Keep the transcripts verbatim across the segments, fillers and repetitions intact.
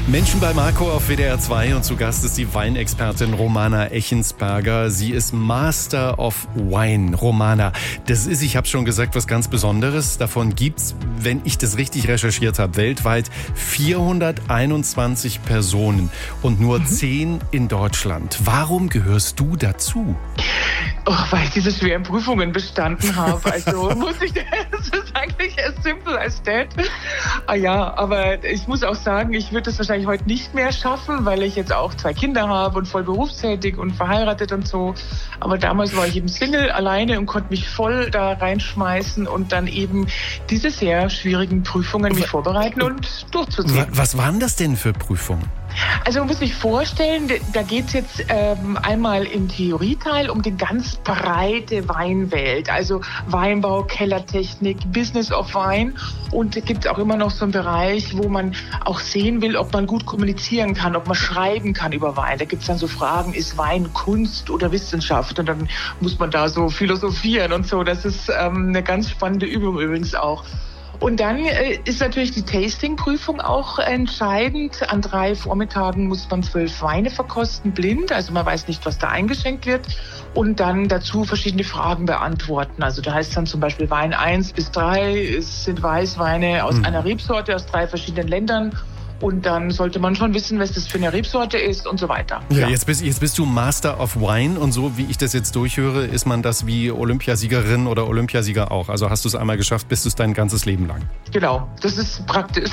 Menschen bei Marco auf W D R zwei und zu Gast ist die Weinexpertin Romana Echensberger. Sie ist Master of Wine. Romana, das ist, ich habe schon gesagt, was ganz Besonderes. Davon gibt's, wenn ich das richtig recherchiert habe, weltweit vierhunderteinundzwanzig Personen und nur mhm. zehn in Deutschland. Warum gehörst du dazu? Oh, weil ich diese schweren Prüfungen bestanden habe. Also muss ich, das ist eigentlich as simple as that. Ah ja, aber ich muss auch sagen, ich würde das wahrscheinlich heute nicht mehr schaffen, weil ich jetzt auch zwei Kinder habe und voll berufstätig und verheiratet und so. Aber damals war ich eben Single, alleine und konnte mich voll da reinschmeißen und dann eben diese sehr schwierigen Prüfungen mich vorbereiten und durchzuziehen. Was waren das denn für Prüfungen? Also man muss sich vorstellen, da geht es jetzt ähm, einmal im Theorieteil um die ganz breite Weinwelt, also Weinbau, Kellertechnik, Business of Wine, und da gibt es auch immer noch so einen Bereich, wo man auch sehen will, ob man gut kommunizieren kann, ob man schreiben kann über Wein. Da gibt es dann so Fragen, ist Wein Kunst oder Wissenschaft? Und dann muss man da so philosophieren und so. Das ist ähm, eine ganz spannende Übung übrigens auch. Und dann äh, ist natürlich die Tasting-Prüfung auch entscheidend. An drei Vormittagen muss man zwölf Weine verkosten, blind. Also man weiß nicht, was da eingeschenkt wird. Und dann dazu verschiedene Fragen beantworten. Also da heißt dann zum Beispiel Wein eins bis drei. Es sind Weißweine aus mhm. einer Rebsorte aus drei verschiedenen Ländern. Und dann sollte man schon wissen, was das für eine Rebsorte ist und so weiter. Ja, ja. Jetzt, bist, jetzt bist du Master of Wine und so, wie ich das jetzt durchhöre, ist man das wie Olympiasiegerin oder Olympiasieger auch. Also hast du es einmal geschafft, bist du es dein ganzes Leben lang. Genau, das ist praktisch.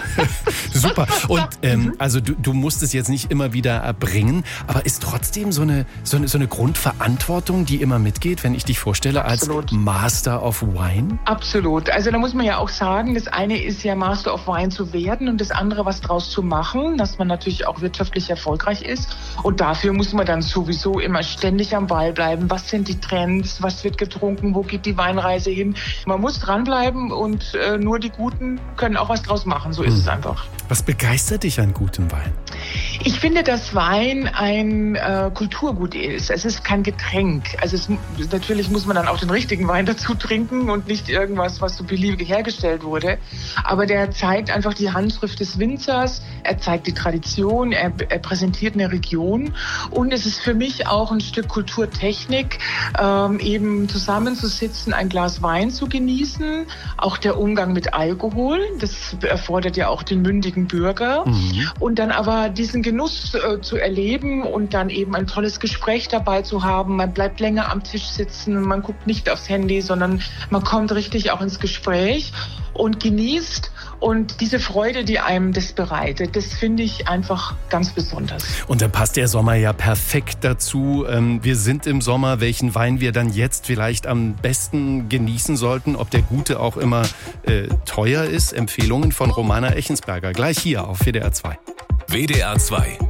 Super. Und ähm, also du, du musst es jetzt nicht immer wieder erbringen, aber ist trotzdem so eine, so eine, so eine Grundverantwortung, die immer mitgeht, wenn ich dich vorstelle Absolut. als Master of Wine? Absolut. Also da muss man ja auch sagen, das eine ist ja Master of Wine zu werden und das andere was draus zu machen, dass man natürlich auch wirtschaftlich erfolgreich ist. Und dafür muss man dann sowieso immer ständig am Ball bleiben. Was sind die Trends? Was wird getrunken? Wo geht die Weinreise hin? Man muss dranbleiben und äh, nur die Guten können auch was draus machen. So ist hm. es einfach. Was begeistert dich an gutem Wein? Ich finde, dass Wein ein äh, Kulturgut ist. Es ist kein Getränk. Also es, natürlich muss man dann auch den richtigen Wein dazu trinken und nicht irgendwas, was so beliebig hergestellt wurde. Aber der zeigt einfach die Handschrift des Winzers. Er zeigt die Tradition. Er, er präsentiert eine Region. Und es ist für mich auch ein Stück Kulturtechnik, ähm, eben zusammenzusitzen, ein Glas Wein zu genießen. Auch der Umgang mit Alkohol. Das erfordert ja auch den mündigen Bürger. Mhm. Und dann aber diesen Genuss äh, zu erleben und dann eben ein tolles Gespräch dabei zu haben. Man bleibt länger am Tisch sitzen, man guckt nicht aufs Handy, sondern man kommt richtig auch ins Gespräch und genießt. Und diese Freude, die einem das bereitet, das finde ich einfach ganz besonders. Und dann passt der Sommer ja perfekt dazu. Wir sind im Sommer, welchen Wein wir dann jetzt vielleicht am besten genießen sollten, ob der gute auch immer äh, teuer ist. Empfehlungen von Romana Echensberger, gleich hier auf W D R zwei. W D R zwei.